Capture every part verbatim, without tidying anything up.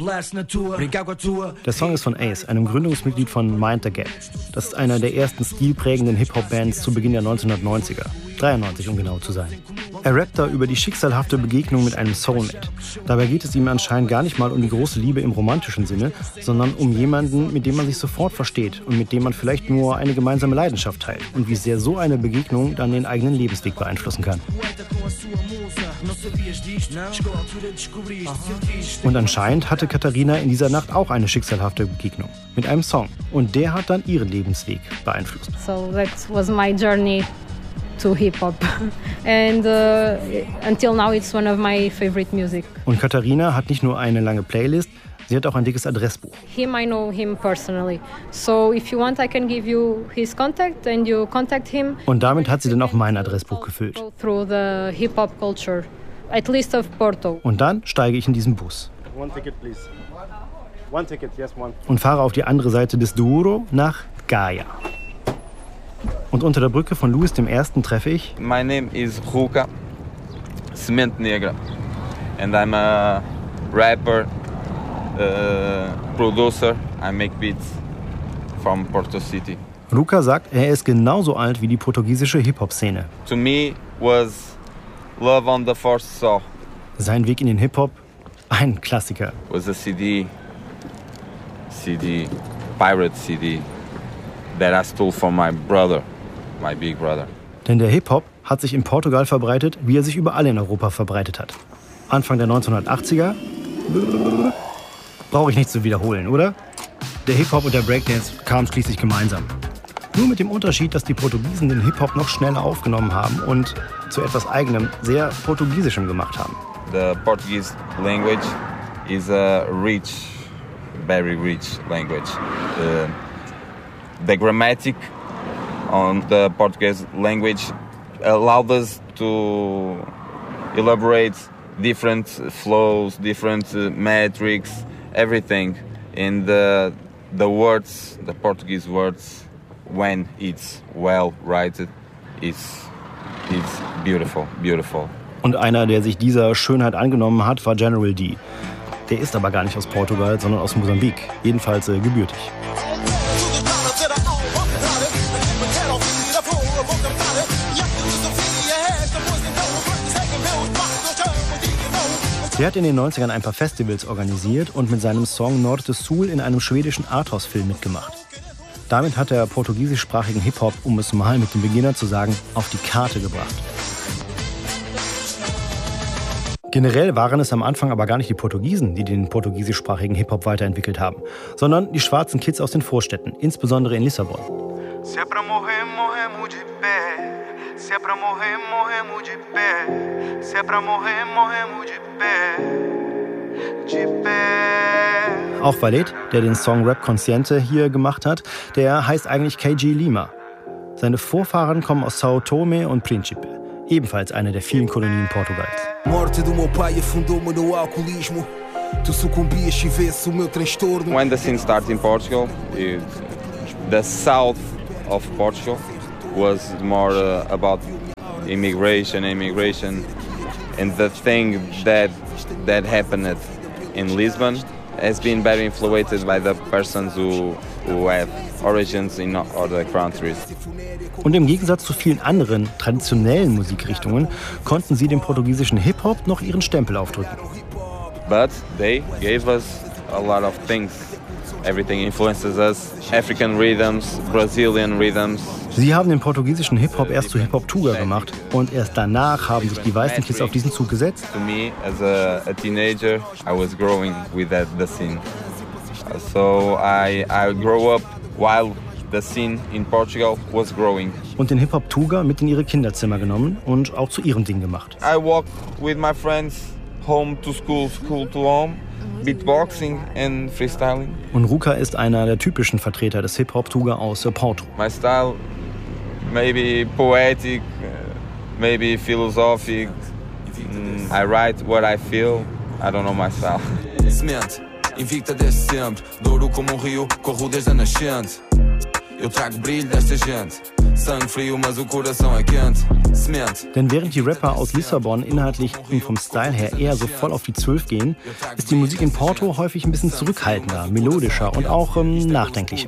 Der Song ist von Ace, einem Gründungsmitglied von Mind the Gap. Das ist einer der ersten stilprägenden Hip-Hop-Bands zu Beginn der neunzehnhundertneunziger. dreiundneunzig, um genau zu sein. Er rappt da über die schicksalhafte Begegnung mit einem Soulmate. Dabei geht es ihm anscheinend gar nicht mal um die große Liebe im romantischen Sinne, sondern um jemanden, mit dem man sich sofort versteht und mit dem man vielleicht nur eine gemeinsame Leidenschaft teilt und wie sehr so eine Begegnung dann den eigenen Lebensweg beeinflussen kann. Und anscheinend hatte Katharina in dieser Nacht auch eine schicksalhafte Begegnung mit einem Song. Und der hat dann ihren Lebensweg beeinflusst. So that was my journey to hip-hop. And uh, until now it's one of my favorite music. Und Katharina hat nicht nur eine lange Playlist, sie hat auch ein dickes Adressbuch. Him, I know him personally. So if you want, I can give you his contact and you contact him. Und damit hat sie dann auch mein Adressbuch gefüllt. Through the hip-hop culture, at least of Porto. Und dann steige ich in diesen Bus. One ticket, please. One ticket, yes, one. Und fahre auf die andere Seite des Douro nach Gaia. Und unter der Brücke von Luis dem Ersten treffe ich... My name is Ruka Semente Negra and I'm a rapper, uh, producer. I make beats from Porto City. Ruka sagt, er ist genauso alt wie die portugiesische Hip-Hop-Szene. To me was Love on the First Saw. Sein Weg in den Hip-Hop, ein Klassiker. Was a C D, C D, pirate C D that I stole from my brother. My big brother. Denn der Hip-Hop hat sich in Portugal verbreitet, wie er sich überall in Europa verbreitet hat. Anfang der neunzehnhundertachtziger brauche ich nicht zu wiederholen, oder? Der Hip-Hop und der Breakdance kamen schließlich gemeinsam. Nur mit dem Unterschied, dass die Portugiesen den Hip-Hop noch schneller aufgenommen haben und zu etwas Eigenem, sehr Portugiesischem gemacht haben. The Portuguese language is a rich, very rich language. Uh, the grammatic on the Portuguese language allowed us to elaborate different flows, different uh, metrics, everything in the the words, the Portuguese words, when it's well written, it's it's beautiful, beautiful. Und einer, der sich dieser Schönheit angenommen hat, war General D. Der ist aber gar nicht aus Portugal, sondern aus Mosambik, jedenfalls äh, gebürtig. Der hat in den neunzigern ein paar Festivals organisiert und mit seinem Song Norte Sul in einem schwedischen Arthouse-Film mitgemacht. Damit hat er portugiesischsprachigen Hip-Hop, um es mal mit dem Beginner zu sagen, auf die Karte gebracht. Generell waren es am Anfang aber gar nicht die Portugiesen, die den portugiesischsprachigen Hip-Hop weiterentwickelt haben, sondern die schwarzen Kids aus den Vorstädten, insbesondere in Lissabon. Auch Valete, der den Song Rap Consciente hier gemacht hat, der heißt eigentlich K G Lima. Seine Vorfahren kommen aus São Tomé und Príncipe, ebenfalls eine der vielen Kolonien Portugals. When the scene started in Portugal, it, the south of Portugal was more uh, about immigration, immigration, and the thing that that happened in Lisbon has been very influenced by the persons who who have origins in other countries. Und im Gegensatz zu vielen anderen traditionellen Musikrichtungen konnten sie dem portugiesischen Hip-Hop noch ihren Stempel aufdrücken. But they gave us a lot of things. Everything influences us. African rhythms, Brazilian rhythms. Sie haben den portugiesischen Hip-Hop erst zu Hip-Hop-Tuga gemacht und erst danach haben sich die weißen Kids auf diesen Zug gesetzt. To me, as a, a teenager, I was growing with that, the scene. So I I grew up while the scene in Portugal was growing. Und den Hip-Hop-Tuga mit in ihre Kinderzimmer genommen und auch zu ihrem Ding gemacht. I walked with my friends home to school, school to home. Beatboxing and freestyling. Und Ruka ist einer der typischen Vertreter des Hip-Hop-Tuga aus Porto. My style, maybe poetic, maybe philosophic. I write what I feel. I don't know my style. Semente, invicta desde sempre. Douro como um rio, corro desde a nascente. Eu trago brilho desta gente. Sangue frio, mas o coração é quente. Semente. Denn während die Rapper aus Lissabon inhaltlich und vom Style her eher so voll auf die Zwölf gehen, ist die Musik in Porto häufig ein bisschen zurückhaltender, melodischer und auch ähm, nachdenklicher.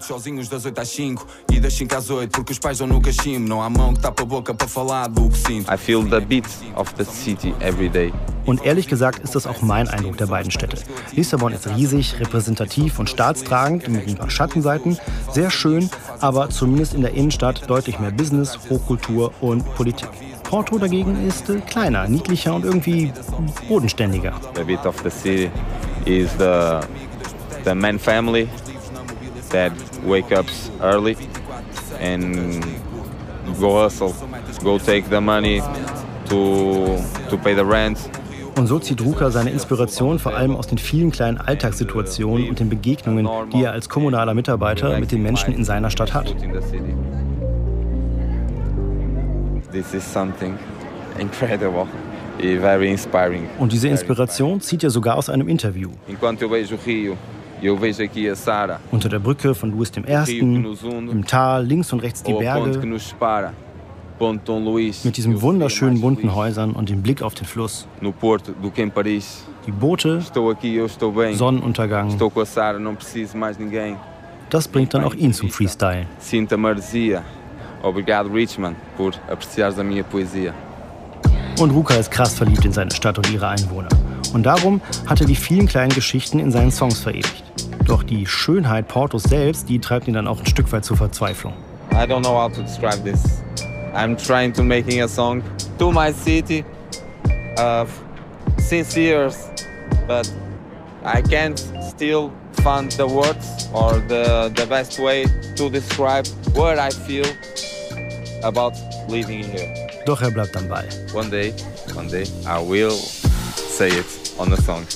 I feel the beat of the city every day. Und ehrlich gesagt ist das auch mein Eindruck der beiden Städte. Lissabon ist riesig, repräsentativ und staatstragend mit ein paar Schattenseiten. Sehr schön, aber zumindest in der Innenstadt deutlich mehr Business, Hochkultur und Politik. Porto dagegen ist äh, kleiner, niedlicher und irgendwie bodenständiger. The beat of the city is the, the man family that wake up early and go hustle, go take the money to, to pay the rent. Und so zieht Ruka seine Inspiration vor allem aus den vielen kleinen Alltagssituationen und den Begegnungen, die er als kommunaler Mitarbeiter mit den Menschen in seiner Stadt hat. This is something incredible, very inspiring. Und diese Inspiration zieht er sogar aus einem Interview. Enquanto eu vejo o Rio, eu vejo aqui a Sara. Unter der Brücke von Louis der Erste, im Tal, links und rechts die Berge, mit diesen wunderschönen bunten Häusern und dem Blick auf den Fluss. No Porto, do que em Paris. Die Boote, Estou aqui, eu estou bem. Sonnenuntergang. Estou com a Sara, não preciso mais ninguém. Das bringt dann auch ihn zum Freestyle. Sinta maresia. Obrigado, Richmond, por apreciares a minha poesia. Und Ruka ist krass verliebt in seine Stadt und ihre Einwohner. Und darum hat er die vielen kleinen Geschichten in seinen Songs verewigt. Doch die Schönheit Portos selbst, die treibt ihn dann auch ein Stück weit zur Verzweiflung. I don't know how to describe this. I'm trying to making a song to my city uh, since years, but I can't still find the words or the, the best way to describe what I feel about living here. Doch er bleibt am Ball. One day, one day, I will say it on a song.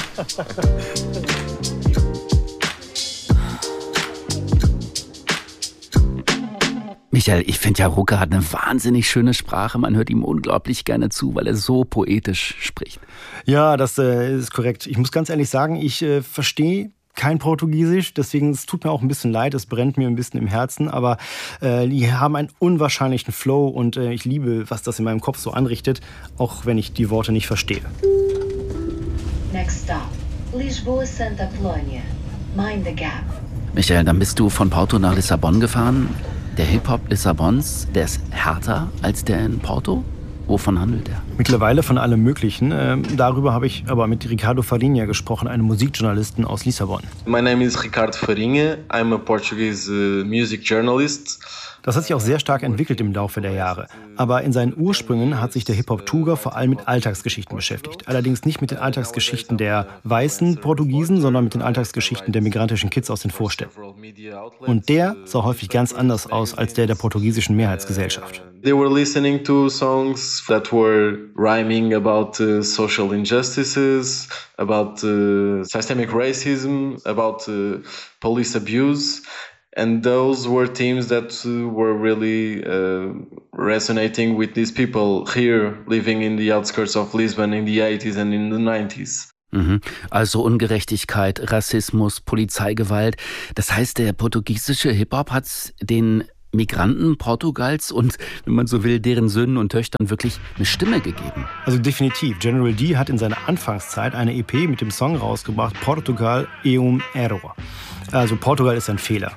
Michael, ich finde ja, Ruka hat eine wahnsinnig schöne Sprache. Man hört ihm unglaublich gerne zu, weil er so poetisch spricht. Ja, das äh, ist korrekt. Ich muss ganz ehrlich sagen, ich äh, verstehe kein Portugiesisch, deswegen es tut mir auch ein bisschen leid, es brennt mir ein bisschen im Herzen, aber äh, die haben einen unwahrscheinlichen Flow und äh, ich liebe, was das in meinem Kopf so anrichtet, auch wenn ich die Worte nicht verstehe. Next stop, Lisboa Santa Apollonia. Mind the gap. Michael, dann bist du von Porto nach Lissabon gefahren. Der Hip-Hop Lissabons, der ist härter als der in Porto? Wovon handelt er? Mittlerweile von allem Möglichen. Ähm, darüber habe ich aber mit Ricardo Farinha gesprochen, einem Musikjournalisten aus Lissabon. My name is Ricardo Farinha. I'm a Portuguese uh, music journalist. Das hat sich auch sehr stark entwickelt im Laufe der Jahre. Aber in seinen Ursprüngen hat sich der Hip-Hop-Tuga vor allem mit Alltagsgeschichten beschäftigt. Allerdings nicht mit den Alltagsgeschichten der weißen Portugiesen, sondern mit den Alltagsgeschichten der migrantischen Kids aus den Vorstädten. Und der sah häufig ganz anders aus als der der portugiesischen Mehrheitsgesellschaft. They were listening to songs that were rhyming about uh, social injustices, about uh, systemic racism, about uh, police abuse. And those were themes that uh, were really uh, resonating with these people here living in the outskirts of Lisbon in the eighties and in the nineties. Mhm. Also Ungerechtigkeit, Rassismus, Polizeigewalt. Das heißt, der portugiesische Hip-Hop hat den Migranten Portugals und, wenn man so will, deren Söhnen und Töchtern wirklich eine Stimme gegeben. Also definitiv. General D hat in seiner Anfangszeit eine E P mit dem Song rausgebracht, Portugal é um erro. Also Portugal ist ein Fehler.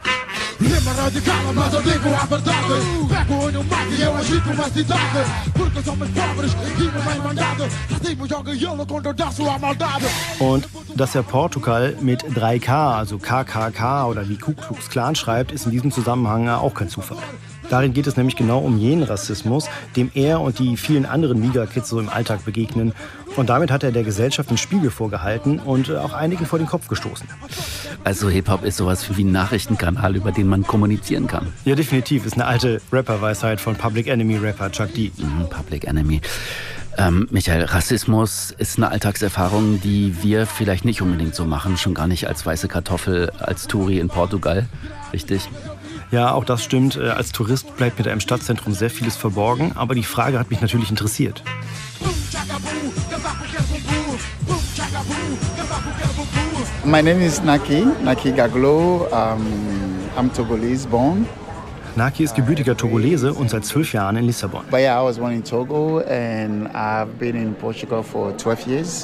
Und dass er Portugal mit drei K, also K K K oder wie Ku Klux Klan schreibt, ist in diesem Zusammenhang auch kein Zufall. Darin geht es nämlich genau um jenen Rassismus, dem er und die vielen anderen Migra-Kids so im Alltag begegnen. Und damit hat er der Gesellschaft einen Spiegel vorgehalten und auch einigen vor den Kopf gestoßen. Also Hip-Hop ist sowas wie ein Nachrichtenkanal, über den man kommunizieren kann. Ja, definitiv. Ist eine alte Rapper-Weisheit von Public Enemy-Rapper Chuck D. Mhm, Public Enemy. Ähm, Michael, Rassismus ist eine Alltagserfahrung, die wir vielleicht nicht unbedingt so machen, schon gar nicht als weiße Kartoffel, als Touri in Portugal, richtig? Ja, auch das stimmt. Als Tourist bleibt mir da im Stadtzentrum sehr vieles verborgen, aber die Frage hat mich natürlich interessiert. My name is Naki, Naki Gaglo. Um, I'm Togolese born. Naki ist gebürtiger Togolese und seit zwölf Jahren in Lissabon. But yeah, I was born in Togo and I've been in Portugal for twelve years.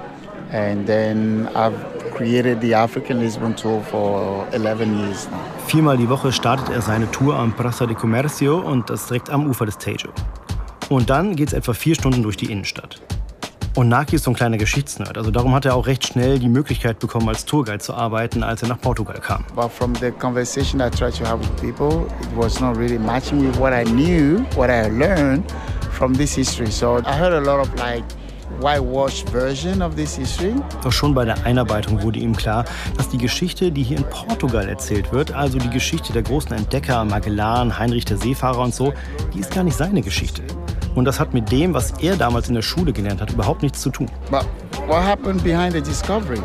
And then I've created the African Lisbon Tour for eleven years now. Viermal die Woche startet er seine Tour am Praça de Comercio und das direkt am Ufer des Tejo. Und dann geht's etwa vier Stunden durch die Innenstadt. Und Naki ist so ein kleiner Geschichtsnerd, also darum hat er auch recht schnell die Möglichkeit bekommen, als Tourguide zu arbeiten, als er nach Portugal kam. But from the conversation I tried to have with people, it was not really matching with what I knew, what I learned from this history. So I heard a lot of like whitewashed version of this history. Doch schon bei der Einarbeitung wurde ihm klar, dass die Geschichte, die hier in Portugal erzählt wird, also die Geschichte der großen Entdecker, Magellan, Heinrich der Seefahrer und so, die ist gar nicht seine Geschichte. Und das hat mit dem, was er damals in der Schule gelernt hat, überhaupt nichts zu tun. But what happened behind the discovery?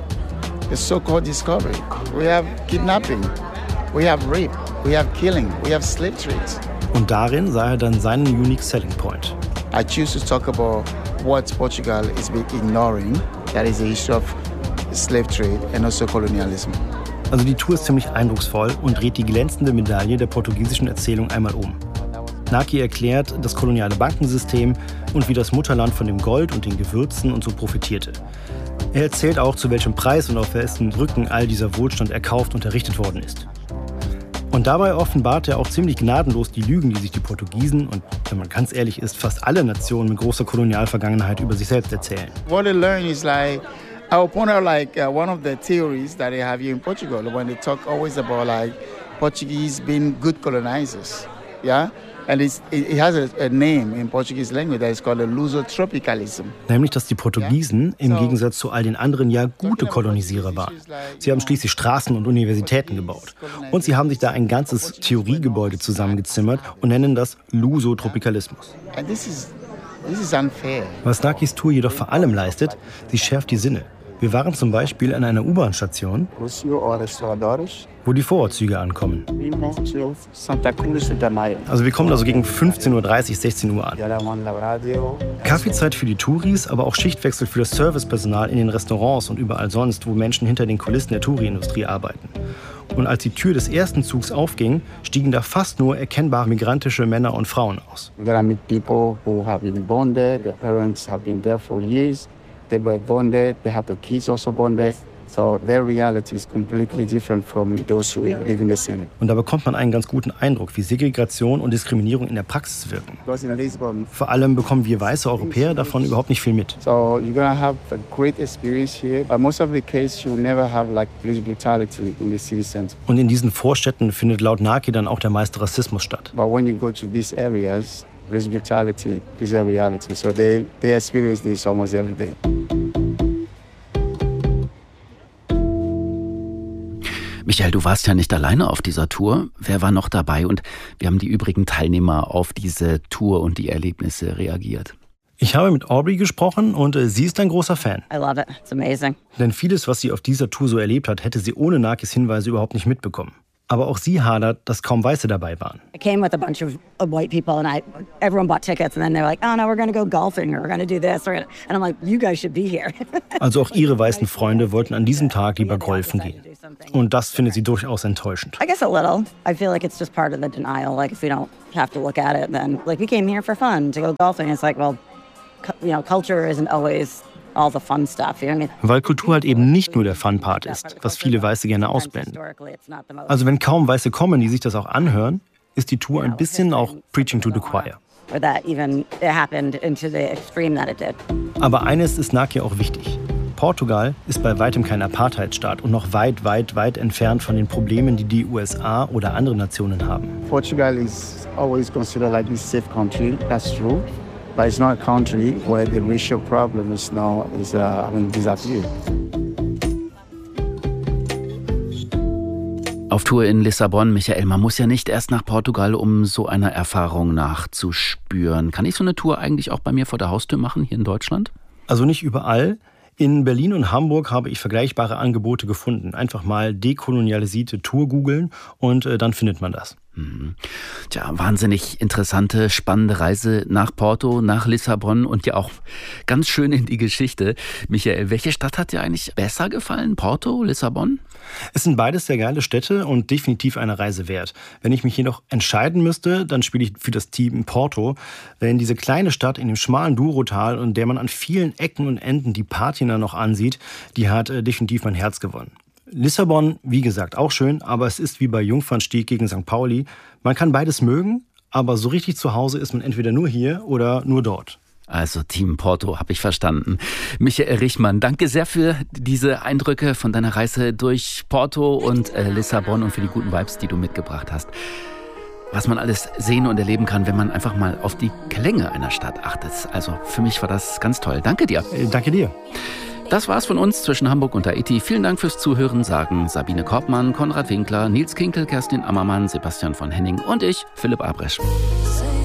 The so-called discovery. We have kidnapping, we have rape, we have killing, we have slave trades. Und darin sah er dann seinen unique selling point. I choose to talk about what Portugal is ignoring, that is the issue of slave trade and also colonialism. Also die Tour ist ziemlich eindrucksvoll und dreht die glänzende Medaille der portugiesischen Erzählung einmal um. Naki erklärt das koloniale Bankensystem und wie das Mutterland von dem Gold und den Gewürzen und so profitierte. Er erzählt auch, zu welchem Preis und auf wessen Rücken all dieser Wohlstand erkauft und errichtet worden ist. Und dabei offenbart er auch ziemlich gnadenlos die Lügen, die sich die Portugiesen und, wenn man ganz ehrlich ist, fast alle Nationen mit großer Kolonialvergangenheit über sich selbst erzählen. What I learned is like, I will point out like uh, one of the theories that they have here in Portugal when they talk always about like Portuguese being good colonizers, yeah. And it's, it has a, a name in Portuguese language that is called a Lusotropicalism. Nämlich, dass die Portugiesen im Gegensatz zu all den anderen ja gute Kolonisierer waren. Sie haben schließlich Straßen und Universitäten gebaut. Und sie haben sich da ein ganzes Theoriegebäude zusammengezimmert und nennen das Lusotropicalismus. And this is, this is unfair. Was Nakis Tour jedoch vor allem leistet, sie schärft die Sinne. Wir waren zum Beispiel an einer U-Bahn-Station, wo die Vorortzüge ankommen. Also wir kommen also gegen fünfzehn Uhr dreißig, sechzehn Uhr an. Kaffeezeit für die Touris, aber auch Schichtwechsel für das Servicepersonal in den Restaurants und überall sonst, wo Menschen hinter den Kulissen der Touri-Industrie arbeiten. Und als die Tür des ersten Zugs aufging, stiegen da fast nur erkennbare migrantische Männer und Frauen aus. They were bonded, they have the kids also bonded. So their reality is completely different from those who live in the city. Und da bekommt man einen ganz guten Eindruck, wie Segregation und Diskriminierung in der Praxis wirken. Vor allem bekommen wir weiße Europäer davon überhaupt nicht viel mit. So you're gonna have a great experience here, but most of the cases you never have like police brutality in the city center. Und in diesen Vorstädten findet laut Naki dann auch der meiste Rassismus statt. But when you go to these areas, police brutality is a reality. So they they experience this almost every day. Michael, du warst ja nicht alleine auf dieser Tour. Wer war noch dabei und wie haben die übrigen Teilnehmer auf diese Tour und die Erlebnisse reagiert? Ich habe mit Aubrey gesprochen und äh, sie ist ein großer Fan. I love it. It's amazing. Denn vieles, was sie auf dieser Tour so erlebt hat, hätte sie ohne Nakis Hinweise überhaupt nicht mitbekommen. Aber auch sie hadert, dass kaum Weiße dabei waren. I came with a bunch of, of white people and I, everyone bought tickets and then they were like, oh no, we're going to go golfing or we're going to do this. And I'm like, you guys should be here. Also auch ihre weißen Freunde wollten an diesem Tag lieber golfen gehen. Und das findet sie durchaus enttäuschend. I guess a little. I feel like it's just part of the denial. Like if we don't have to look at it, then like we came here for fun to go golfing. It's like, well, you know, culture isn't always all the fun stuff, you know what I mean? Weil Kultur halt eben nicht nur der Fun-Part ist, was viele Weiße gerne ausblenden. Also wenn kaum Weiße kommen, die sich das auch anhören, ist die Tour ein bisschen auch Preaching to the Choir. Aber eines ist Naki auch wichtig. Portugal ist bei weitem kein Apartheidsstaat und noch weit, weit, weit entfernt von den Problemen, die die U S A oder andere Nationen haben. Portugal is always considered like this safe country. That's true. But it's not a country where the racial problem is now is uh, I mean, disappeared. Auf Tour in Lissabon, Michael, man muss ja nicht erst nach Portugal, um so einer Erfahrung nachzuspüren. Kann ich so eine Tour eigentlich auch bei mir vor der Haustür machen, hier in Deutschland? Also nicht überall. In Berlin und Hamburg habe ich vergleichbare Angebote gefunden. Einfach mal dekolonialisierte Tour googeln und äh, dann findet man das. Mhm. Tja, wahnsinnig interessante, spannende Reise nach Porto, nach Lissabon und ja auch ganz schön in die Geschichte. Michael, welche Stadt hat dir eigentlich besser gefallen? Porto, Lissabon? Es sind beides sehr geile Städte und definitiv eine Reise wert. Wenn ich mich jedoch entscheiden müsste, dann spiele ich für das Team Porto. Denn diese kleine Stadt in dem schmalen Douro-Tal, und der man an vielen Ecken und Enden die Patina noch ansieht, die hat äh, definitiv mein Herz gewonnen. Lissabon, wie gesagt, auch schön, aber es ist wie bei Jungfernstieg gegen Sankt Pauli. Man kann beides mögen, aber so richtig zu Hause ist man entweder nur hier oder nur dort. Also Team Porto, habe ich verstanden. Michael Richmann, danke sehr für diese Eindrücke von deiner Reise durch Porto und äh, Lissabon und für die guten Vibes, die du mitgebracht hast. Was man alles sehen und erleben kann, wenn man einfach mal auf die Klänge einer Stadt achtet. Also für mich war das ganz toll. Danke dir. Äh, danke dir. Das war's von uns zwischen Hamburg und Haiti. Vielen Dank fürs Zuhören, sagen Sabine Korbmann, Konrad Winkler, Nils Kinkel, Kerstin Ammermann, Sebastian von Henning und ich, Philipp Abresch.